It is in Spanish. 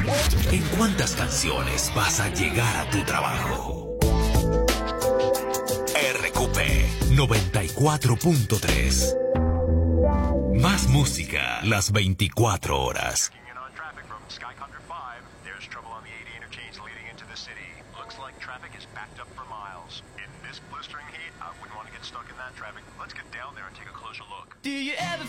¿En cuántas canciones vas a llegar a tu trabajo? RQP 94.3. Más música las 24 horas. Do you ever